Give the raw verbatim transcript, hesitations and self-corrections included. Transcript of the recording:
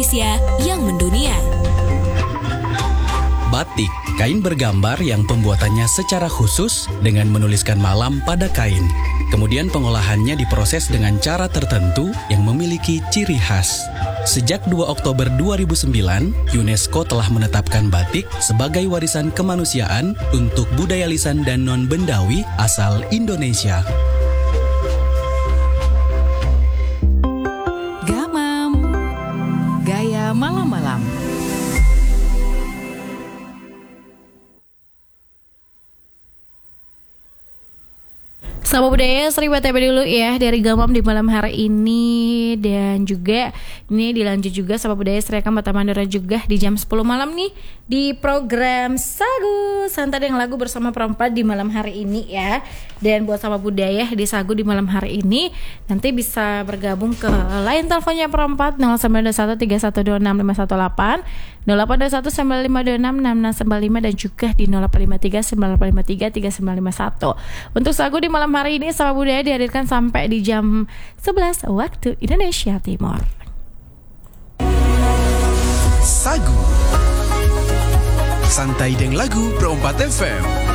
Indonesia yang mendunia. Batik, kain bergambar yang pembuatannya secara khusus dengan menuliskan malam pada kain. Kemudian pengolahannya diproses dengan cara tertentu yang memiliki ciri khas. Sejak dua Oktober dua ribu sembilan, UNESCO telah menetapkan batik sebagai warisan kemanusiaan untuk budaya lisan dan non-bendawi asal Indonesia. Gamam, gaya malam-malam. Sapa budaya, Sri B T W dulu ya dari Gamam di malam hari ini. Dan juga ini dilanjut juga Sapa budaya Sri Eka Mata Mandora juga di jam sepuluh malam nih di program Sagu Santai dengan Lagu bersama Perempat di malam hari ini ya. Dan buat Sapa budaya di Sagu di malam hari ini nanti bisa bergabung ke line teleponnya Perempat nol sembilan dua satu tiga satu dua enam lima satu delapan, nol delapan dua satu sembilan lima dua enam enam enam sembilan lima dan juga di nol delapan lima tiga sembilan delapan lima tiga tiga sembilan lima satu. Untuk Sagu di malam hari ini Sapa budaya dihadirkan sampai di jam sebelas waktu Indonesia Timur. Sagu Santai dengan Lagu Perempat F M.